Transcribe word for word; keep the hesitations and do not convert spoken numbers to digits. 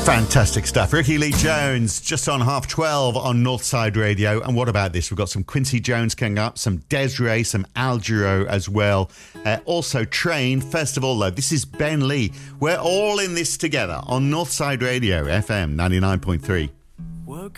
Fantastic stuff. Ricky Lee Jones, just on half twelve on Northside Radio. And what about this? We've got some Quincy Jones coming up, some Des'ree, some Al Jarreau as well. Uh, also Train. First of all, though, this is Ben Lee. We're all in this together on Northside Radio, F M ninety-nine point three.